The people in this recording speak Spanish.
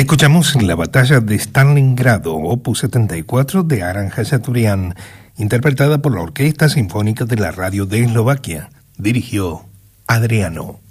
Escuchamos la batalla de Stalingrado, opus 74 de Aran Hachaturian, interpretada por la Orquesta Sinfónica de la Radio de Eslovaquia. Dirigió Adriano.